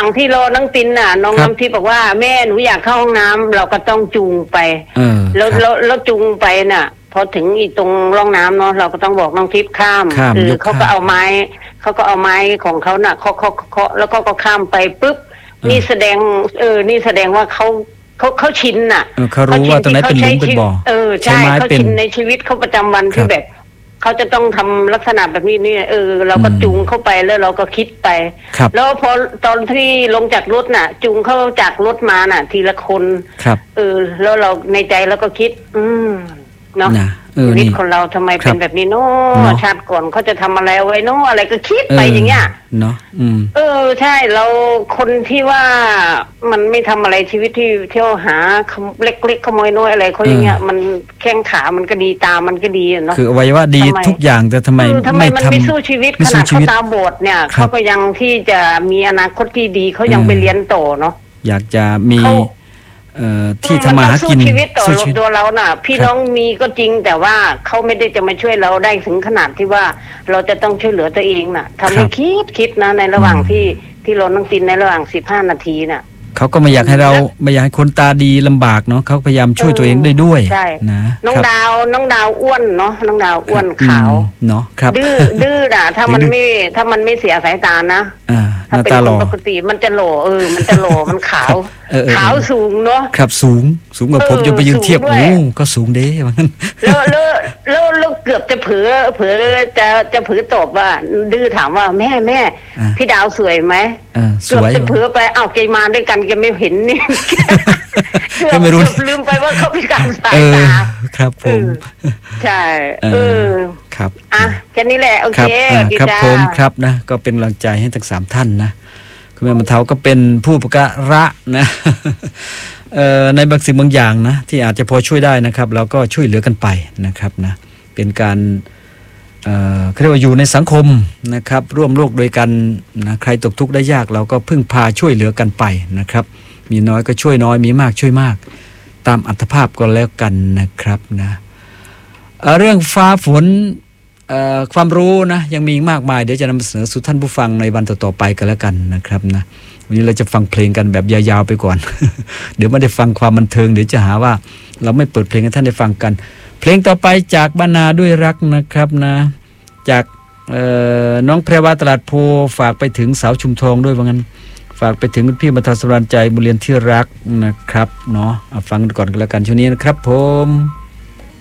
างที่รอน้องตินน่ะน้องน้ำทิพย์บอกว่าแม่หนูอยากเข้าห้องน้ำเราก็ต้องจูงไปแล้วจูงไปน่ะพอถึงอีตรงร่องน้ำเนาะเราก็ต้องบอกน้องทิพย์ข้ามเขาก็เอาไม้ของเขาน่ะเคาะแล้วก็ข้ามไปปุ๊บนี่แสดงว่าเขาชินน่ะเขารู้ว่าตรงไหนเป็นหลุมเป็นบ่อใช่เขาชินในชีวิตเขาประจำวันที่แบบเขาจะต้องทำลักษณะแบบนี้นี่เราก็จูงเข้าไปแล้วเราก็คิดไปแล้วพอตอนที่ลงจากรถน่ะจูงเข้าจากรถมาน่ะทีละคนแล้วเราในใจเราก็คิดเนาะชีวิตคนเราทำไมเป็นแบบนี้เนาะชาติก่อนเขาจะทำอะไรไว้เนาะอะไรก็คิดไปอย่างเงี้ยเนาะใช่เราคนที่ว่ามันไม่ทำอะไรชีวิตที่เที่ยวหาเล็กๆขโมยน้อยอะไรเขาอย่างเงี้ยมันแข้งขามันก็ดีตามันก็ดีเนาะคืออวัยวะดีทุกอย่างแต่ทำไมมันไม่สู้ชีวิตขนาดเขาตาบอดเนี่ยเขาก็ยังที่จะมีอนาคตที่ดีเขายังไปเรียนต่อเนาะอยากจะมีที่ทำมาหากินชีวิตต่อตัวเราน่ะพี่น้องมีก็จริงแต่ว่าเขาไม่ได้จะมาช่วยเราได้ถึงขนาดที่ว่าเราจะต้องช่วยเหลือตัวเองน่ะทำให้คิดนะในระหว่างที่เราต้องกินในระหว่าง15 นาทีน่ะเขาก็ไม่อยากให้เราไม่อยากให้คนตาดีลำบากเนาะเขาพยายามช่วยตัวเองได้ด้วยนะน้องดาวอ้วนเนาะน้องดาวอ้วนขาวเนาะครับดื้อน่ะถ้ามันไม่เสียสายตานะถ้าเป็นคนปกติมันจะโหล่มันจะโหล่มันขาวสูงเนาะครับสูงกว่าผมจะไปยืนเทียบก็สูงเด้ว่างั้นแล้วเกือบจะเผลอจะเผลอตอบว่าดื้อถามว่าแม่พี่ดาวสวยไหมสวยจะเผลอไปเกมาด้วยกันแกไม่เห็นนี่ก็ไม่รู้ลืมไปว่าเขาพิการสายตาครับผมใช่ครับแค่นี้แหละโอเคครับผมครับนะก็เป็นกำลังใจให้ทั้ง3ท่านนะคุณแม่บรรเทาก็เป็นผู้อุปการะนะในบางสิ่งบางอย่างนะที่อาจจะพอช่วยได้นะครับแล้วก็ช่วยเหลือกันไปนะครับนะเป็นการเขาเรียกว่าอยู่ในสังคมนะครับร่วมโลกโดยกันนะใครตกทุกข์ได้ยากเราก็พึ่งพาช่วยเหลือกันไปนะครับมีน้อยก็ช่วยน้อยมีมากช่วยมากตามอัตภาพก็แล้วกันนะครับนะเรื่องฟ้าฝนความรู้นะยังมีมากมายเดี๋ยวจะนำเสนอสู่ท่านผู้ฟังในวันต่อๆไปกันแล้วกันนะครับนะวันนี้เราจะฟังเพลงกันแบบยาวๆไปก่อน เดี๋ยวไม่ได้ฟังความบันเทิงเดี๋ยวจะหาว่าเราไม่เปิดเพลงให้ท่านได้ฟังกันเพลงต่อไปจากบ้านนาด้วยรักนะครับนะจากน้องแพรวาตลาดโพฝากไปถึงสาวชุมทองด้วยว่างั้นฝากไปถึงพี่บรรเทาสำราญใจบุญเรียนที่รักนะครับเนาะฟังก่อนกันแล้วกันช่วงนี้นะครับผม